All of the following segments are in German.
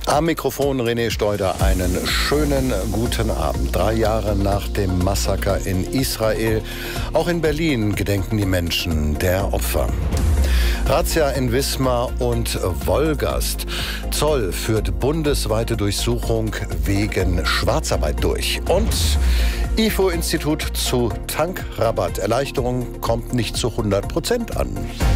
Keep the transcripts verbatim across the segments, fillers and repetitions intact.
Am Mikrofon René Steuder, einen schönen guten Abend. Drei Jahre nach dem Massaker in Israel, auch in Berlin gedenken die Menschen der Opfer. Razzia in Wismar und Wolgast. Zoll führt bundesweite Durchsuchung wegen Schwarzarbeit durch. Und I F O-Institut zu Tankrabatt. Erleichterung kommt nicht zu hundert Prozent an.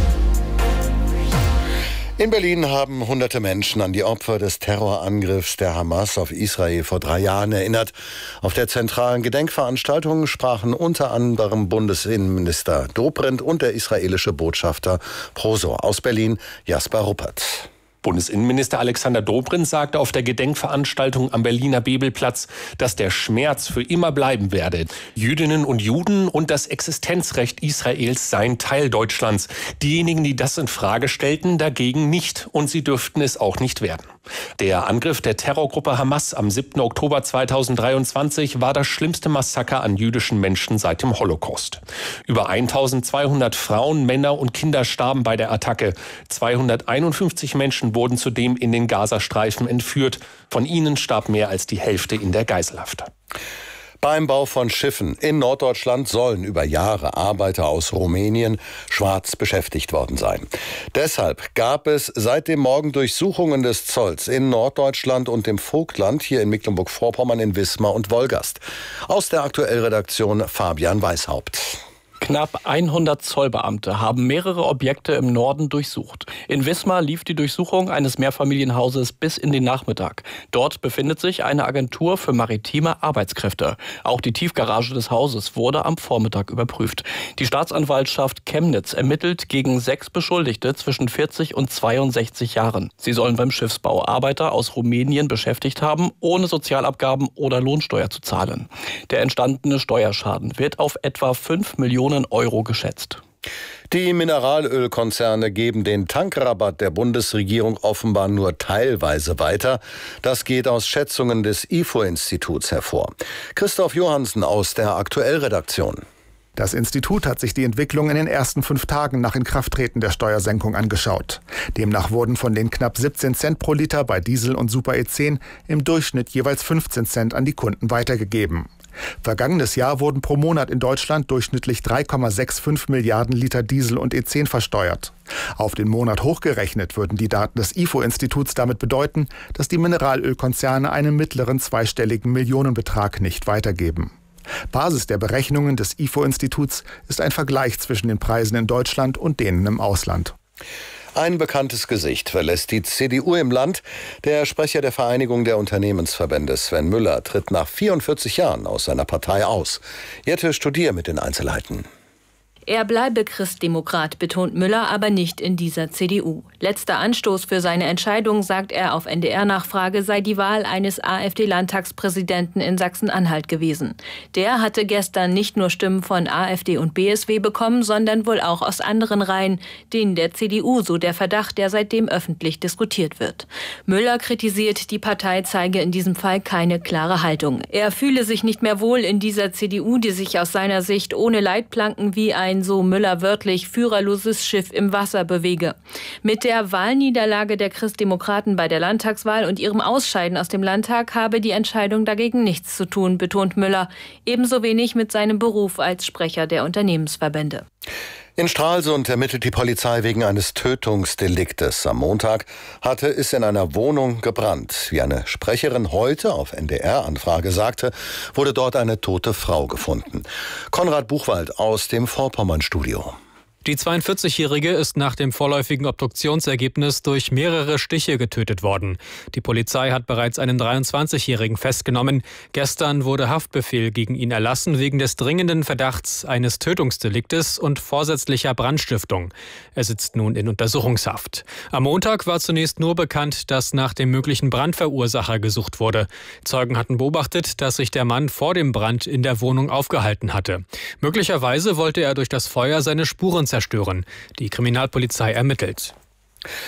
In Berlin haben hunderte Menschen an die Opfer des Terrorangriffs der Hamas auf Israel vor drei Jahren erinnert. Auf der zentralen Gedenkveranstaltung sprachen unter anderem Bundesinnenminister Dobrindt und der israelische Botschafter Prosor. Aus Berlin Jasper Ruppert. Bundesinnenminister Alexander Dobrindt sagte auf der Gedenkveranstaltung am Berliner Bebelplatz, dass der Schmerz für immer bleiben werde. Jüdinnen und Juden und das Existenzrecht Israels seien Teil Deutschlands. Diejenigen, die das in Frage stellten, dagegen nicht. Und sie dürften es auch nicht werden. Der Angriff der Terrorgruppe Hamas am siebten Oktober zweitausenddreiundzwanzig war das schlimmste Massaker an jüdischen Menschen seit dem Holocaust. Über eintausendzweihundert Frauen, Männer und Kinder starben bei der Attacke. zweihunderteinundfünfzig Menschen wurden zudem in den Gazastreifen entführt. Von ihnen starb mehr als die Hälfte in der Geiselhaft. Beim Bau von Schiffen in Norddeutschland sollen über Jahre Arbeiter aus Rumänien schwarz beschäftigt worden sein. Deshalb gab es seit dem Morgen Durchsuchungen des Zolls in Norddeutschland und dem Vogtland, hier in Mecklenburg-Vorpommern, in Wismar und Wolgast. Aus der Aktuellredaktion Fabian Weishaupt. Knapp hundert Zollbeamte haben mehrere Objekte im Norden durchsucht. In Wismar lief die Durchsuchung eines Mehrfamilienhauses bis in den Nachmittag. Dort befindet sich eine Agentur für maritime Arbeitskräfte. Auch die Tiefgarage des Hauses wurde am Vormittag überprüft. Die Staatsanwaltschaft Chemnitz ermittelt gegen sechs Beschuldigte zwischen vierzig und zweiundsechzig Jahren. Sie sollen beim Schiffsbau Arbeiter aus Rumänien beschäftigt haben, ohne Sozialabgaben oder Lohnsteuer zu zahlen. Der entstandene Steuerschaden wird auf etwa fünf Millionen Euro geschätzt. Die Mineralölkonzerne geben den Tankrabatt der Bundesregierung offenbar nur teilweise weiter. Das geht aus Schätzungen des I F O-Instituts hervor. Christoph Johansen aus der Aktuellredaktion. Das Institut hat sich die Entwicklung in den ersten fünf Tagen nach Inkrafttreten der Steuersenkung angeschaut. Demnach wurden von den knapp siebzehn Cent pro Liter bei Diesel und Super E zehn im Durchschnitt jeweils fünfzehn Cent an die Kunden weitergegeben. Vergangenes Jahr wurden pro Monat in Deutschland durchschnittlich drei Komma fünfundsechzig Milliarden Liter Diesel und E zehn versteuert. Auf den Monat hochgerechnet würden die Daten des I F O-Instituts damit bedeuten, dass die Mineralölkonzerne einen mittleren zweistelligen Millionenbetrag nicht weitergeben. Basis der Berechnungen des I F O-Instituts ist ein Vergleich zwischen den Preisen in Deutschland und denen im Ausland. Ein bekanntes Gesicht verlässt die C D U im Land. Der Sprecher der Vereinigung der Unternehmensverbände, Sven Müller, tritt nach vierundvierzig Jahren aus seiner Partei aus. Jette Studier mit den Einzelheiten. Er bleibe Christdemokrat, betont Müller, aber nicht in dieser C D U. Letzter Anstoß für seine Entscheidung, sagt er auf N D R-Nachfrage, sei die Wahl eines AfD-Landtagspräsidenten in Sachsen-Anhalt gewesen. Der hatte gestern nicht nur Stimmen von AfD und B S W bekommen, sondern wohl auch aus anderen Reihen, denen der C D U, so der Verdacht, der seitdem öffentlich diskutiert wird. Müller kritisiert, die Partei zeige in diesem Fall keine klare Haltung. Er fühle sich nicht mehr wohl in dieser C D U, die sich aus seiner Sicht ohne Leitplanken wie ein ein, so Müller wörtlich, führerloses Schiff im Wasser bewege. Mit der Wahlniederlage der Christdemokraten bei der Landtagswahl und ihrem Ausscheiden aus dem Landtag habe die Entscheidung dagegen nichts zu tun, betont Müller. Ebenso wenig mit seinem Beruf als Sprecher der Unternehmensverbände. In Stralsund ermittelt die Polizei wegen eines Tötungsdeliktes. Am Montag hatte es in einer Wohnung gebrannt. Wie eine Sprecherin heute auf N D R-Anfrage sagte, wurde dort eine tote Frau gefunden. Konrad Buchwald aus dem Vorpommern-Studio. Die zweiundvierzigjährige ist nach dem vorläufigen Obduktionsergebnis durch mehrere Stiche getötet worden. Die Polizei hat bereits einen dreiundzwanzigjährigen festgenommen. Gestern wurde Haftbefehl gegen ihn erlassen wegen des dringenden Verdachts eines Tötungsdeliktes und vorsätzlicher Brandstiftung. Er sitzt nun in Untersuchungshaft. Am Montag war zunächst nur bekannt, dass nach dem möglichen Brandverursacher gesucht wurde. Zeugen hatten beobachtet, dass sich der Mann vor dem Brand in der Wohnung aufgehalten hatte. Möglicherweise wollte er durch das Feuer seine Spuren zerstören. Die Kriminalpolizei ermittelt.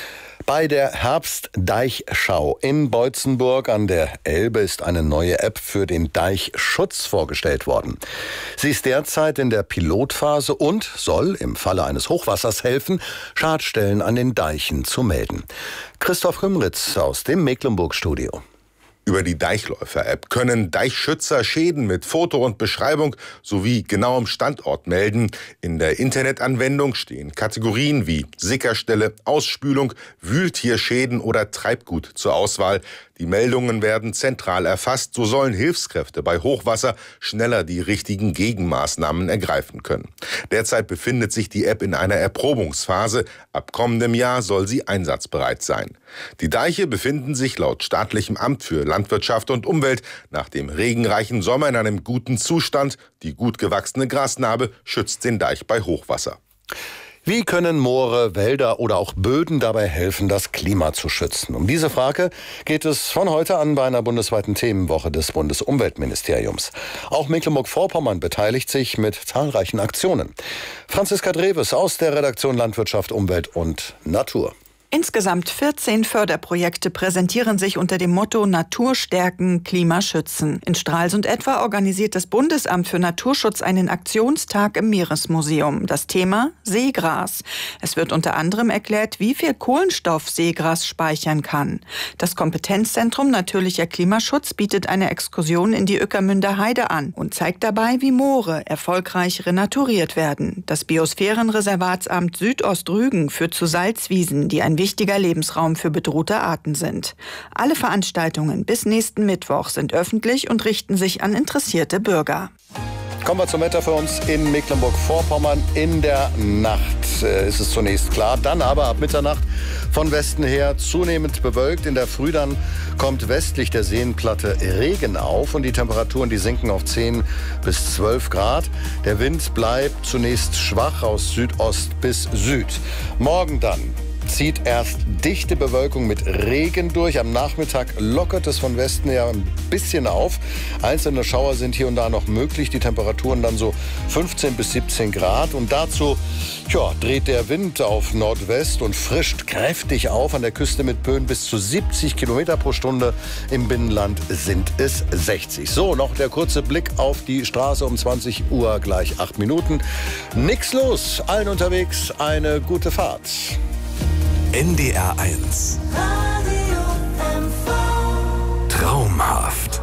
Bei der Herbstdeichschau in Beutzenburg an der Elbe ist eine neue App für den Deichschutz vorgestellt worden. Sie ist derzeit in der Pilotphase und soll im Falle eines Hochwassers helfen, Schadstellen an den Deichen zu melden. Christoph Rümritz aus dem Mecklenburg-Studio. Über die Deichläufer-App können Deichschützer Schäden mit Foto und Beschreibung sowie genauem Standort melden. In der Internetanwendung stehen Kategorien wie Sickerstelle, Ausspülung, Wühltierschäden oder Treibgut zur Auswahl. Die Meldungen werden zentral erfasst, so sollen Hilfskräfte bei Hochwasser schneller die richtigen Gegenmaßnahmen ergreifen können. Derzeit befindet sich die App in einer Erprobungsphase. Ab kommendem Jahr soll sie einsatzbereit sein. Die Deiche befinden sich laut staatlichem Amt für Landwirtschaft und Umwelt nach dem regenreichen Sommer in einem guten Zustand. Die gut gewachsene Grasnarbe schützt den Deich bei Hochwasser. Wie können Moore, Wälder oder auch Böden dabei helfen, das Klima zu schützen? Um diese Frage geht es von heute an bei einer bundesweiten Themenwoche des Bundesumweltministeriums. Auch Mecklenburg-Vorpommern beteiligt sich mit zahlreichen Aktionen. Franziska Dreves aus der Redaktion Landwirtschaft, Umwelt und Natur. Insgesamt vierzehn Förderprojekte präsentieren sich unter dem Motto Natur stärken, Klima schützen. In Stralsund etwa organisiert das Bundesamt für Naturschutz einen Aktionstag im Meeresmuseum. Das Thema Seegras. Es wird unter anderem erklärt, wie viel Kohlenstoff Seegras speichern kann. Das Kompetenzzentrum Natürlicher Klimaschutz bietet eine Exkursion in die Ueckermünder Heide an und zeigt dabei, wie Moore erfolgreich renaturiert werden. Das Biosphärenreservatsamt Südostrügen führt zu Salzwiesen, die ein wichtiger Lebensraum für bedrohte Arten sind. Alle Veranstaltungen bis nächsten Mittwoch sind öffentlich und richten sich an interessierte Bürger. Kommen wir zum Wetter für uns in Mecklenburg-Vorpommern. In der Nacht äh, ist es zunächst klar, dann aber ab Mitternacht von Westen her zunehmend bewölkt. In der Früh dann kommt westlich der Seenplatte Regen auf und die Temperaturen, die sinken auf zehn bis zwölf Grad. Der Wind bleibt zunächst schwach aus Südost bis Süd. Morgen dann zieht erst dichte Bewölkung mit Regen durch. Am Nachmittag lockert es von Westen her ein bisschen auf. Einzelne Schauer sind hier und da noch möglich. Die Temperaturen dann so fünfzehn bis siebzehn Grad. Und dazu ja, dreht der Wind auf Nordwest und frischt kräftig auf. An der Küste mit Böen bis zu siebzig Kilometer pro Stunde. Im Binnenland sind es sechzig. So, noch der kurze Blick auf die Straße um zwanzig Uhr, gleich acht Minuten. Nix los. Allen unterwegs eine gute Fahrt. N D R eins. Traumhaft.